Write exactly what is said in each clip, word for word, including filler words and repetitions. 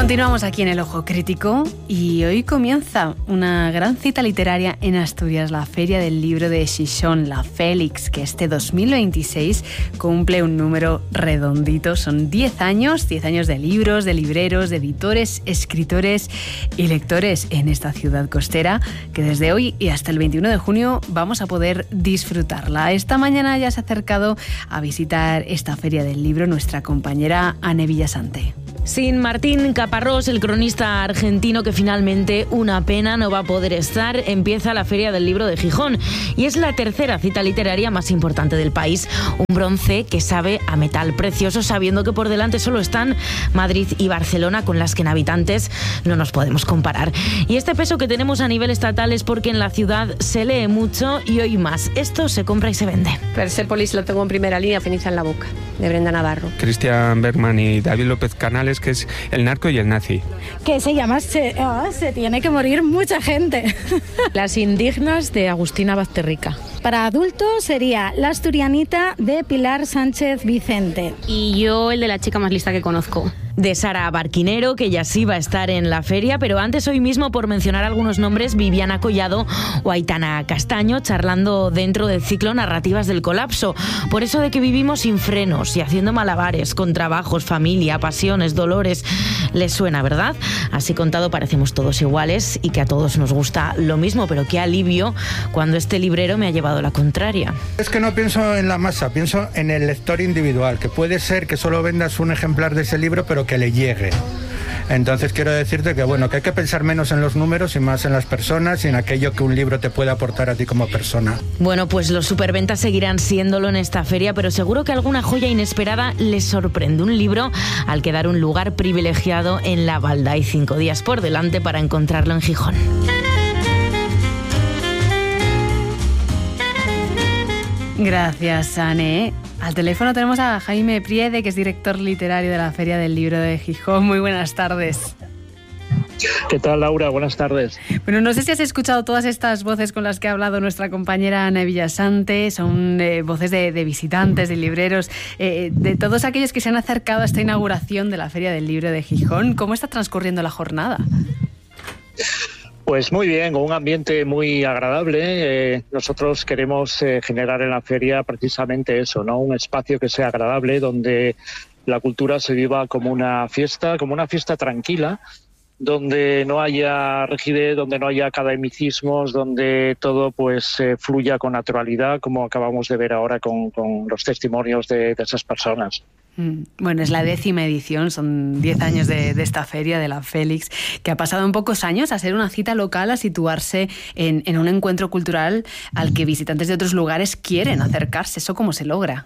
Continuamos aquí en El Ojo Crítico y hoy comienza una gran cita literaria en Asturias, la Feria del Libro de Gijón, la Félix, que este dos mil veintiséis cumple un número redondito. Son diez años, diez años de libros, de libreros, de editores, escritores y lectores en esta ciudad costera, que desde hoy y hasta el veintiuno de junio vamos a poder disfrutarla. Esta mañana ya se ha acercado a visitar esta Feria del Libro nuestra compañera Ane Villasante. Sin Martín Caparrós, el cronista argentino que finalmente, una pena, no va a poder estar, empieza la Feria del Libro de Gijón y es la tercera cita literaria más importante del país. Un bronce que sabe a metal precioso, sabiendo que por delante solo están Madrid y Barcelona, con las que en habitantes no nos podemos comparar. Y este peso que tenemos a nivel estatal es porque en la ciudad se lee mucho y hoy más. Esto se compra y se vende. Persépolis lo tengo en primera línea, Fenicia en la boca, de Brenda Navarro. Cristian Bergman y David López Canales, que es El narco y el nazi. Que se llama Se, oh, se tiene que morir mucha gente. Las indignas de Agustina Bazterrica. Para adultos sería La asturianita de Pilar Sánchez Vicente. Y yo el de La chica más lista que conozco. De Sara Barquinero, que ya sí va a estar en la feria, pero antes, hoy mismo, por mencionar algunos nombres, Viviana Collado o Aitana Castaño, charlando dentro del ciclo Narrativas del Colapso. Por eso de que vivimos sin frenos y haciendo malabares con trabajos, familia, pasiones, dolores. Les suena, ¿verdad? Así contado parecemos todos iguales y que a todos nos gusta lo mismo, pero qué alivio cuando este librero me ha llevado la contraria. Es que no pienso en la masa, pienso en el lector individual, que puede ser que solo vendas un ejemplar de ese libro, pero que le llegue. Entonces quiero decirte que bueno, que hay que pensar menos en los números y más en las personas y en aquello que un libro te puede aportar a ti como persona. Bueno, pues los superventas seguirán siéndolo en esta feria, pero seguro que alguna joya inesperada les sorprende. Un libro al que dar un lugar privilegiado en la balda. Hay cinco días por delante para encontrarlo en Gijón. Gracias, Ane. Al teléfono tenemos a Jaime Priede, que es director literario de la Feria del Libro de Gijón. Muy buenas tardes. ¿Qué tal, Laura? Buenas tardes. Bueno, no sé si has escuchado todas estas voces con las que ha hablado nuestra compañera Ane Villasante. Son eh, voces de, de visitantes, de libreros, eh, de todos aquellos que se han acercado a esta inauguración de la Feria del Libro de Gijón. ¿Cómo está transcurriendo la jornada? Pues muy bien, con un ambiente muy agradable. Eh, nosotros queremos eh, generar en la feria precisamente eso, ¿no? Un espacio que sea agradable, donde la cultura se viva como una fiesta, como una fiesta tranquila, donde no haya rigidez, donde no haya academicismos, donde todo pues eh, fluya con naturalidad, como acabamos de ver ahora con, con los testimonios de, de esas personas. Bueno, es la décima edición, son diez años de, de esta feria, de la Félix, que ha pasado en pocos años a ser una cita local, a situarse en, en un encuentro cultural al que visitantes de otros lugares quieren acercarse. ¿Eso cómo se logra?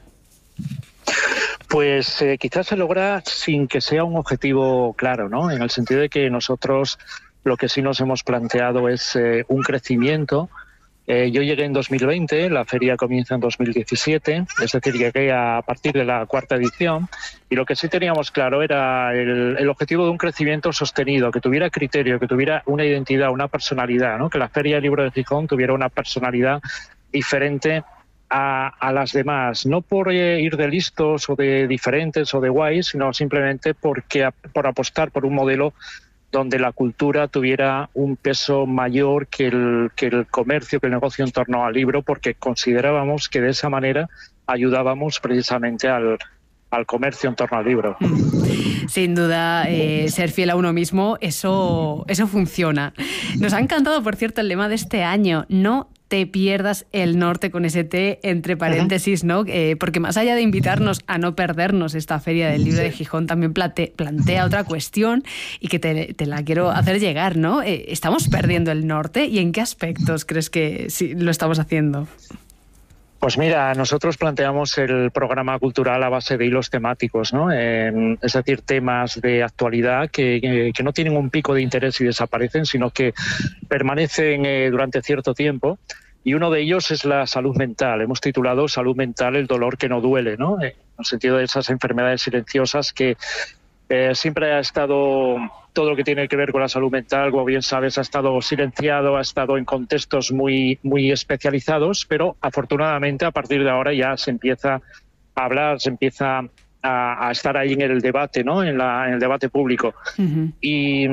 Pues eh, quizás se logra sin que sea un objetivo claro, ¿no? En el sentido de que nosotros lo que sí nos hemos planteado es eh, un crecimiento. Eh, yo llegué en dos mil veinte, la feria comienza en dos mil diecisiete, es decir, llegué a partir de la cuarta edición, y lo que sí teníamos claro era el, el objetivo de un crecimiento sostenido, que tuviera criterio, que tuviera una identidad, una personalidad, ¿no? Que la Feria del Libro de Gijón tuviera una personalidad diferente a, a las demás, no por eh, ir de listos o de diferentes o de guays, sino simplemente porque por apostar por un modelo donde la cultura tuviera un peso mayor que el, que el comercio, que el negocio en torno al libro, porque considerábamos que de esa manera ayudábamos precisamente al, al comercio en torno al libro. Sin duda, eh, ser fiel a uno mismo, eso, eso funciona. Nos ha encantado, por cierto, el lema de este año, no te pierdas el norte, con ese T entre paréntesis, ¿no? Eh, porque más allá de invitarnos a no perdernos esta Feria del Libro de Gijón, también plante, plantea otra cuestión y que te, te la quiero hacer llegar, ¿no? Eh, ¿Estamos perdiendo el norte? ¿Y en qué aspectos crees que sí lo estamos haciendo? Pues mira, nosotros planteamos el programa cultural a base de hilos temáticos, ¿no? Eh, es decir, temas de actualidad que, que, que no tienen un pico de interés y desaparecen, sino que permanecen eh, durante cierto tiempo. Y uno de ellos es la salud mental. Hemos titulado Salud mental, el dolor que no duele, ¿no? En el sentido de esas enfermedades silenciosas que eh, siempre ha estado... Todo lo que tiene que ver con la salud mental, como bien sabes, ha estado silenciado, ha estado en contextos muy, muy especializados, pero afortunadamente a partir de ahora ya se empieza a hablar, se empieza a, a estar ahí en el debate, ¿no? En, la, en el debate público. Uh-huh. Y,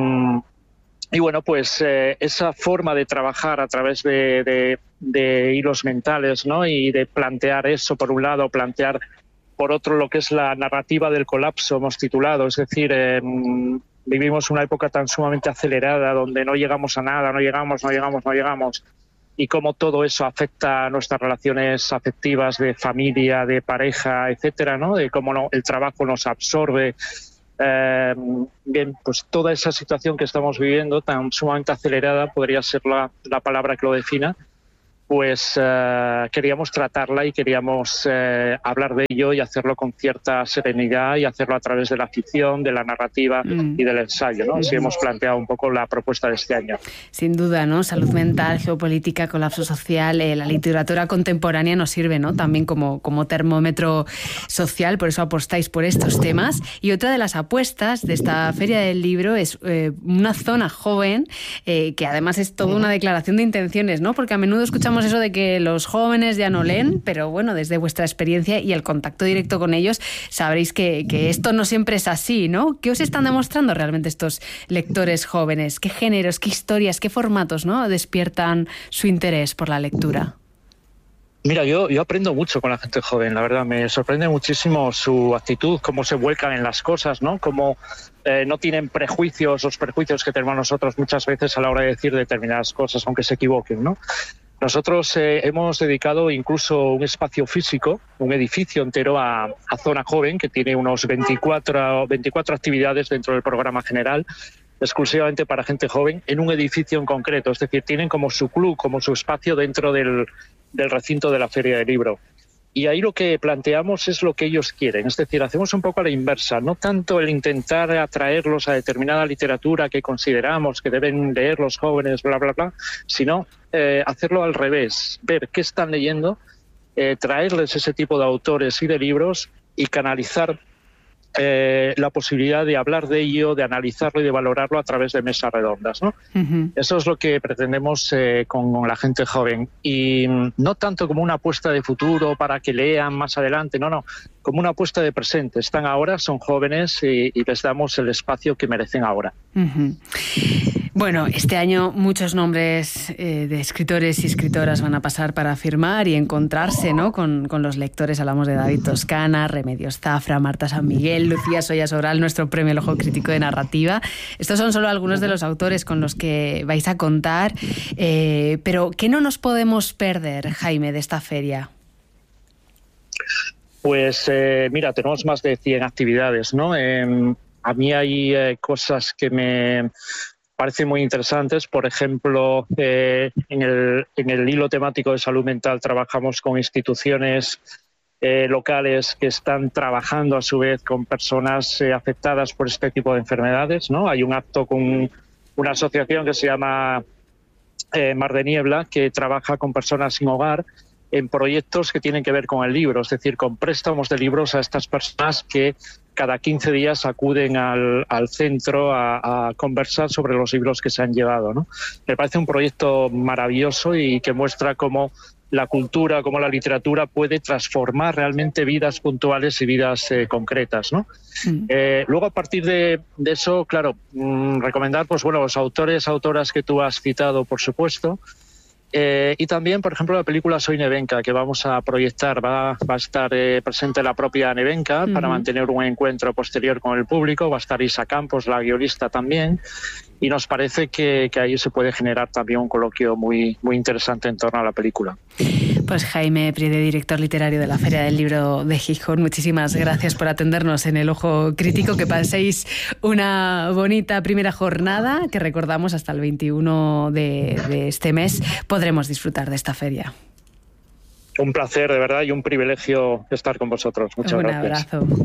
y bueno, pues eh, esa forma de trabajar a través de, de, de hilos mentales, ¿no? Y de plantear eso por un lado, plantear por otro lo que es la narrativa del colapso, hemos titulado, es decir, eh, vivimos una época tan sumamente acelerada donde no llegamos a nada, no llegamos, no llegamos, no llegamos, y cómo todo eso afecta a nuestras relaciones afectivas de familia, de pareja, etcétera, ¿no? De cómo no, el trabajo nos absorbe. Eh, bien, pues toda esa situación que estamos viviendo tan sumamente acelerada, podría ser la, la palabra que lo defina, pues uh, queríamos tratarla y queríamos uh, hablar de ello y hacerlo con cierta serenidad y hacerlo a través de la ficción, de la narrativa mm. y del ensayo, ¿no? Así hemos planteado un poco la propuesta de este año. Sin duda, ¿no? Salud mental, geopolítica, colapso social, eh, la literatura contemporánea nos sirve, ¿no? También como, como termómetro social, por eso apostáis por estos temas. Y otra de las apuestas de esta Feria del Libro es eh, una zona joven, eh, que además es toda una declaración de intenciones, ¿no? Porque a menudo escuchamos eso de que los jóvenes ya no leen, pero bueno, desde vuestra experiencia y el contacto directo con ellos, sabréis que, que esto no siempre es así, ¿no? ¿Qué os están demostrando realmente estos lectores jóvenes? ¿Qué géneros, qué historias, qué formatos, ¿no? despiertan su interés por la lectura? Mira, yo, yo aprendo mucho con la gente joven, la verdad, me sorprende muchísimo su actitud, cómo se vuelcan en las cosas, ¿no? Cómo eh, no tienen prejuicios, los prejuicios que tenemos nosotros muchas veces a la hora de decir determinadas cosas, aunque se equivoquen, ¿no? Nosotros eh, hemos dedicado incluso un espacio físico, un edificio entero a, a Zona Joven, que tiene unos veinticuatro, veinticuatro actividades dentro del programa general, exclusivamente para gente joven, en un edificio en concreto. Es decir, tienen como su club, como su espacio dentro del, del recinto de la Feria del Libro. Y ahí lo que planteamos es lo que ellos quieren. Es decir, hacemos un poco a la inversa, no tanto el intentar atraerlos a determinada literatura que consideramos que deben leer los jóvenes, bla, bla, bla, sino eh, hacerlo al revés, ver qué están leyendo, eh, traerles ese tipo de autores y de libros y canalizar Eh, la posibilidad de hablar de ello, de analizarlo y de valorarlo a través de mesas redondas, ¿no? Uh-huh. Eso es lo que pretendemos eh, con la gente joven. Y no tanto como una apuesta de futuro para que lean más adelante, no, no, como una apuesta de presente. Están ahora, son jóvenes y, y les damos el espacio que merecen ahora. Uh-huh. Bueno, este año muchos nombres eh, de escritores y escritoras van a pasar para firmar y encontrarse, ¿no? con, con los lectores. Hablamos de David Toscana, Remedios Zafra, Marta San Miguel, Lucía Soya Sobral, nuestro premio El Ojo Crítico de Narrativa. Estos son solo algunos de los autores con los que vais a contar. Eh, pero, ¿qué no nos podemos perder, Jaime, de esta feria? Pues, eh, mira, tenemos más de cien actividades, ¿no? Eh, a mí hay eh, cosas que me parecen muy interesantes. Por ejemplo, eh, en, el, en el hilo temático de salud mental trabajamos con instituciones eh, locales que están trabajando a su vez con personas eh, afectadas por este tipo de enfermedades, ¿no? Hay un acto con una asociación que se llama eh, Mar de Niebla, que trabaja con personas sin hogar en proyectos que tienen que ver con el libro, es decir, con préstamos de libros a estas personas que cada quince días acuden al, al centro a, a conversar sobre los libros que se han llevado, ¿no? Me parece un proyecto maravilloso y que muestra cómo la cultura, cómo la literatura puede transformar realmente vidas puntuales y vidas eh, concretas, ¿no? Mm. Eh, luego, a partir de, de eso, claro, mmm, recomendar, pues bueno, los autores, autoras que tú has citado, por supuesto. Eh, y también, por ejemplo, la película Soy Nevenka, que vamos a proyectar, va, va a estar eh, presente la propia Nevenka uh-huh. para mantener un encuentro posterior con el público. Va a estar Isa Campos, la guionista, también. Y nos parece que, que ahí se puede generar también un coloquio muy, muy interesante en torno a la película. Pues Jaime Priede, director literario de la Feria del Libro de Gijón, muchísimas gracias por atendernos en El Ojo Crítico. Que paséis una bonita primera jornada, que recordamos hasta el veintiuno de, de este mes podremos disfrutar de esta feria. Un placer, de verdad, y un privilegio estar con vosotros. Muchas un gracias. Un abrazo.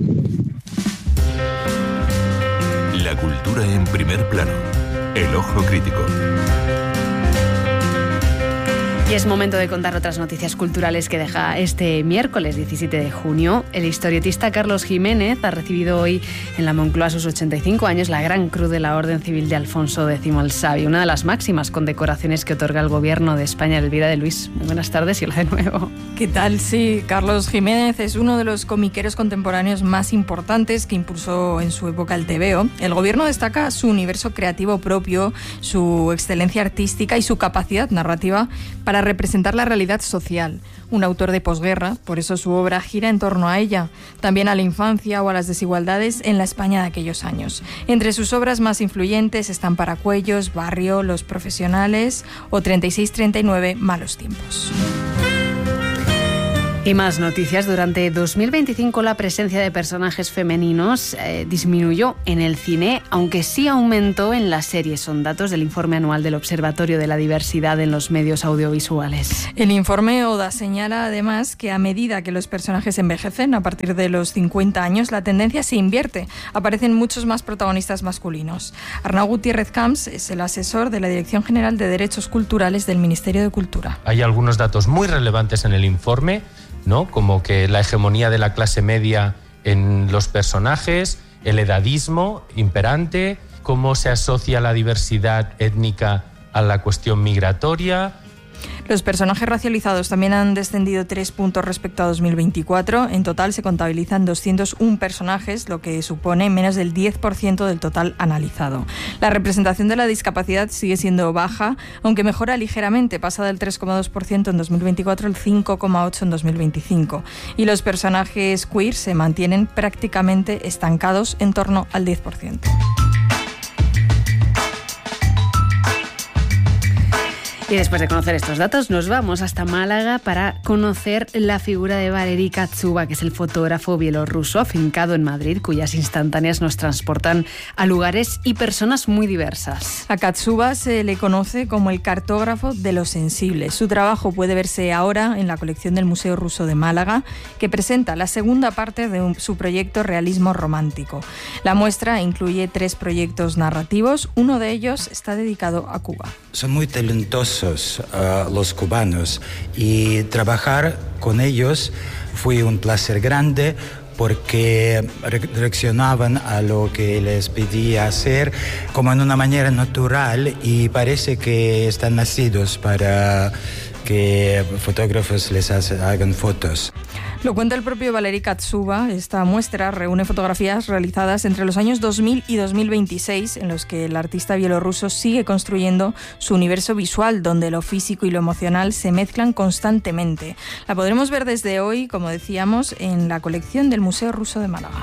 La cultura en primer plano. El Ojo Crítico. Y es momento de contar otras noticias culturales que deja este miércoles diecisiete de junio. El historietista Carlos Jiménez ha recibido hoy en la Moncloa a sus ochenta y cinco años la Gran Cruz de la Orden Civil de Alfonso X el Sabio, una de las máximas condecoraciones que otorga el Gobierno de España. Elvira de Luis, muy buenas tardes y hola de nuevo. ¿Qué tal? Sí, Carlos Jiménez es uno de los comiqueros contemporáneos más importantes que impulsó en su época el tebeo. El Gobierno destaca su universo creativo propio, su excelencia artística y su capacidad narrativa para representar la realidad social. Un autor de posguerra, por eso su obra gira en torno a ella, también a la infancia o a las desigualdades en la España de aquellos años. Entre sus obras más influyentes están Paracuellos, Barrio, Los Profesionales o treinta y seis treinta y nueve, Malos Tiempos. Y más noticias. Durante dos mil veinticinco la presencia de personajes femeninos eh, disminuyó en el cine, aunque sí aumentó en las series. Son datos del informe anual del Observatorio de la Diversidad en los Medios Audiovisuales. El informe ODA señala además que a medida que los personajes envejecen, a partir de los cincuenta años, la tendencia se invierte. Aparecen muchos más protagonistas masculinos. Arnau Gutiérrez Camps es el asesor de la Dirección General de Derechos Culturales del Ministerio de Cultura. Hay algunos datos muy relevantes en el informe, ¿no? Como que la hegemonía de la clase media en los personajes, el edadismo imperante, cómo se asocia la diversidad étnica a la cuestión migratoria. Los personajes racializados también han descendido tres puntos respecto a dos mil veinticuatro. En total se contabilizan doscientos uno personajes, lo que supone menos del diez por ciento del total analizado. La representación de la discapacidad sigue siendo baja, aunque mejora ligeramente, pasa del tres coma dos por ciento en dos mil veinticuatro al cinco coma ocho por ciento en dos mil veinticinco. Y los personajes queer se mantienen prácticamente estancados en torno al diez por ciento. Y después de conocer estos datos, nos vamos hasta Málaga para conocer la figura de Valery Katsuba, que es el fotógrafo bielorruso afincado en Madrid, cuyas instantáneas nos transportan a lugares y personas muy diversas. A Katsuba se le conoce como el cartógrafo de lo sensible. Su trabajo puede verse ahora en la colección del Museo Ruso de Málaga, que presenta la segunda parte de un, su proyecto Realismo Romántico. La muestra incluye tres proyectos narrativos, uno de ellos está dedicado a Cuba. Son muy talentosos Uh, los cubanos y trabajar con ellos fue un placer grande porque reaccionaban a lo que les pedía hacer como en una manera natural y parece que están nacidos para que fotógrafos les hagan fotos. Lo cuenta el propio Valery Katsuba. Esta muestra reúne fotografías realizadas entre los años dos mil y dos mil veintiséis, en los que el artista bielorruso sigue construyendo su universo visual, donde lo físico y lo emocional se mezclan constantemente. La podremos ver desde hoy, como decíamos, en la colección del Museo Ruso de Málaga.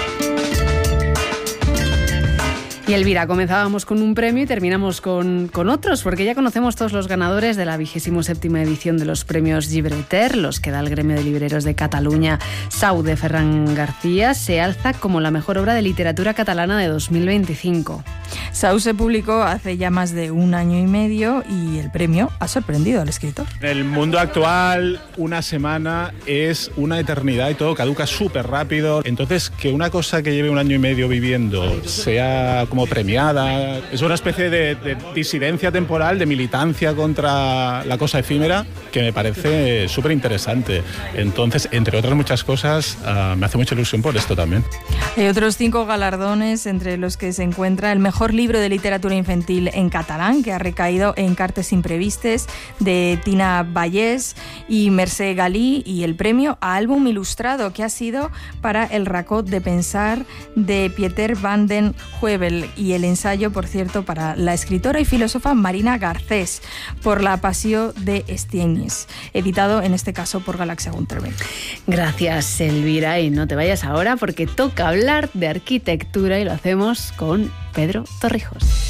Y Elvira, comenzábamos con un premio y terminamos con, con otros, porque ya conocemos todos los ganadores de la vigésima séptima edición de los premios Llibreter, los que da el Gremio de Libreros de Cataluña. Sau, de Ferran García, se alza como la mejor obra de literatura catalana de dos mil veinticinco. Sau se publicó hace ya más de un año y medio y el premio ha sorprendido al escritor. En el mundo actual, una semana es una eternidad y todo caduca súper rápido. Entonces, que una cosa que lleve un año y medio viviendo sea como premiada, es una especie de, de disidencia temporal, de militancia contra la cosa efímera, que me parece súper interesante. Entonces, entre otras muchas cosas, uh, me hace mucha ilusión por esto también. Hay otros cinco galardones, entre los que se encuentra el mejor libro de literatura infantil en catalán, que ha recaído en Cartes imprevistes, de Tina Vallès y Mercè Galí, y el premio a álbum ilustrado, que ha sido para El racó de pensar, de Pieter van den Heuvel, y el ensayo, por cierto, para la escritora y filósofa Marina Garcés, por La passió de Stiegnis, editado en este caso por Galaxia Gunterberg. Gracias, Elvira, y no te vayas ahora porque toca hablar de arquitectura y lo hacemos con Pedro Torrijos.